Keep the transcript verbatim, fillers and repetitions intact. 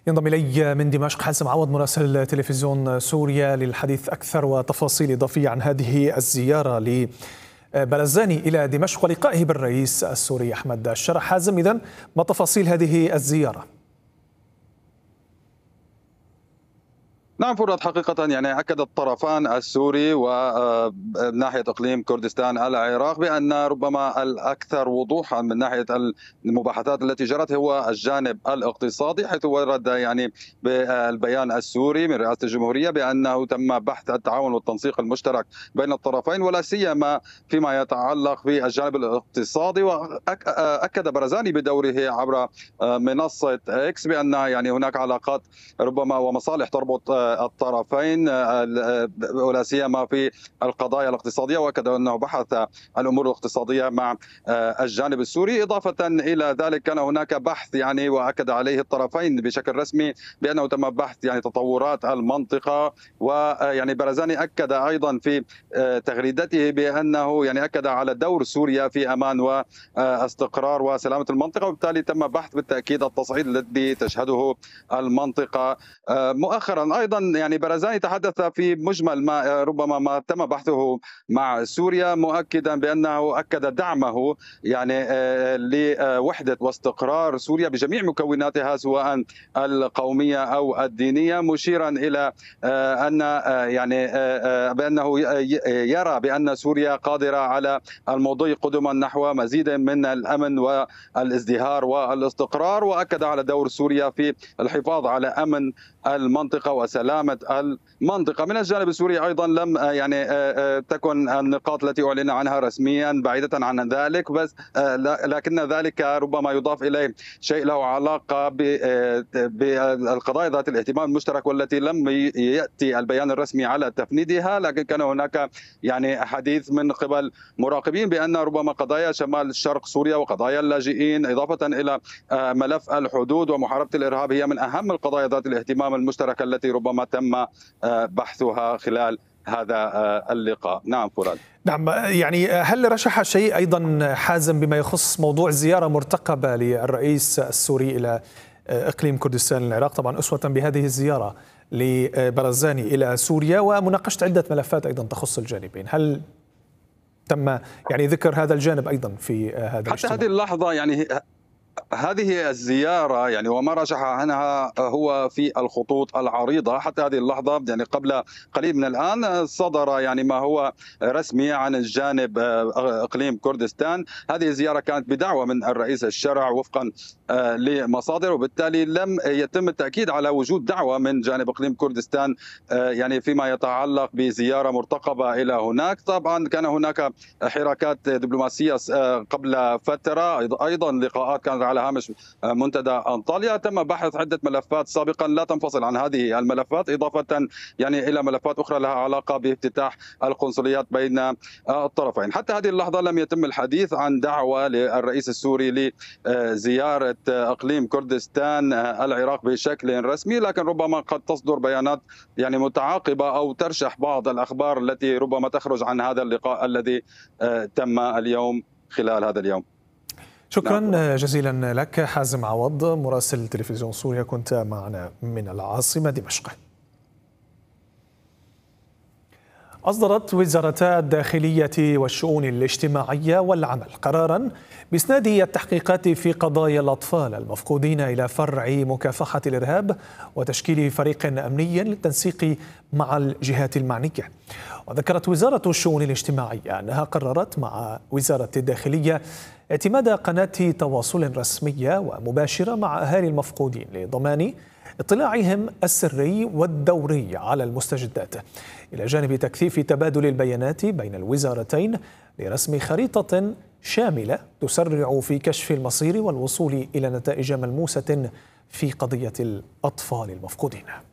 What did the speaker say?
ينضم إلي من دمشق حازم عوض مراسل تلفزيون سوريا للحديث أكثر وتفاصيل إضافية عن هذه الزيارة لبرزاني إلى دمشق ولقائه بالرئيس السوري أحمد الشرع. حازم، إذن ما تفاصيل هذه الزيارة؟ نعم فرات، حقيقة يعني أكد الطرفان السوري ومن ناحية إقليم كردستان العراق بأن ربما الأكثر وضوحا من ناحية المباحثات التي جرت هو الجانب الاقتصادي، حيث ورد يعني بالبيان السوري من رئاسة الجمهورية بأنه تم بحث التعاون والتنسيق المشترك بين الطرفين ولا سيما فيما يتعلق بالجانب الاقتصادي. وأكد برزاني بدوره عبر منصة إكس بأن يعني هناك علاقات ربما ومصالح تربط الطرفين ولا سيما في القضايا الاقتصادية، واكد انه بحث الامور الاقتصادية مع الجانب السوري. اضافة الى ذلك كان هناك بحث يعني واكد عليه الطرفين بشكل رسمي بانه تم بحث يعني تطورات المنطقة. ويعني برزاني اكد ايضا في تغريدته بانه يعني اكد على دور سوريا في امان واستقرار وسلامة المنطقة، وبالتالي تم بحث بالتاكيد التصعيد الذي تشهده المنطقة مؤخرا. ايضا يعني برزاني تحدث في مجمل ما ربما ما تم بحثه مع سوريا، مؤكدا بانه اكد دعمه يعني لوحده واستقرار سوريا بجميع مكوناتها سواء القوميه او الدينيه، مشيرا الى ان يعني بانه يرى بان سوريا قادره على المضي قدما نحو مزيد من الامن والازدهار والاستقرار. واكد على دور سوريا في الحفاظ على امن المنطقه وسلامة المنطقة. من الجانب السوري أيضا لم يعني تكن النقاط التي أعلن عنها رسميا بعيدة عن ذلك، بس لكن ذلك ربما يضاف إليه شيء له علاقة بالقضايا ذات الاهتمام المشترك والتي لم يأتي البيان الرسمي على تفنيدها، لكن كان هناك يعني حديث من قبل مراقبين بأن ربما قضايا شمال شرق سوريا وقضايا اللاجئين إضافة إلى ملف الحدود ومحاربة الإرهاب هي من أهم القضايا ذات الاهتمام المشترك التي ربما تم بحثها خلال هذا اللقاء. نعم فراد. نعم، يعني هل رشح شيء أيضا حازم بما يخص موضوع زيارة مرتقبة للرئيس السوري إلى إقليم كردستان العراق، طبعا أسوة بهذه الزيارة لبرزاني إلى سوريا ومناقشة عدة ملفات أيضا تخص الجانبين؟ هل تم يعني ذكر هذا الجانب أيضا في هذا حتى الاجتماع؟ هذه اللحظة يعني هذه الزيارة يعني وما رجح عنها هو في الخطوط العريضة حتى هذه اللحظة. يعني قبل قليل من الآن صدر يعني ما هو رسمي عن الجانب إقليم كردستان. هذه الزيارة كانت بدعوة من الرئيس الشرع وفقا لمصادر، وبالتالي لم يتم التأكيد على وجود دعوة من جانب إقليم كردستان يعني فيما يتعلق بزيارة مرتقبة إلى هناك. طبعا كان هناك حراكات دبلوماسية قبل فترة، أيضا لقاءات كانت على هامش منتدى أنطاليا. تم بحث عدة ملفات سابقا لا تنفصل عن هذه الملفات، إضافة يعني إلى ملفات أخرى لها علاقة بافتتاح القنصليات بين الطرفين. حتى هذه اللحظة لم يتم الحديث عن دعوة للرئيس السوري لزيارة إقليم كردستان العراق بشكل رسمي، لكن ربما قد تصدر بيانات يعني متعاقبة أو ترشح بعض الأخبار التي ربما تخرج عن هذا اللقاء الذي تم اليوم خلال هذا اليوم. شكرا نعم. جزيلا لك حازم عوض مراسل تلفزيون سوريا، كنت معنا من العاصمة دمشق. أصدرت وزارتا الداخلية والشؤون الاجتماعية والعمل قرارا بإسناد التحقيقات في قضايا الأطفال المفقودين إلى فرع مكافحة الإرهاب وتشكيل فريق أمني للتنسيق مع الجهات المعنية. وذكرت وزارة الشؤون الاجتماعية أنها قررت مع وزارة الداخلية اعتماد قناة تواصل رسمية ومباشرة مع أهالي المفقودين لضمان اطلاعهم السري والدوري على المستجدات، إلى جانب تكثيف تبادل البيانات بين الوزارتين لرسم خريطة شاملة تسرع في كشف المصير والوصول إلى نتائج ملموسة في قضية الأطفال المفقودين.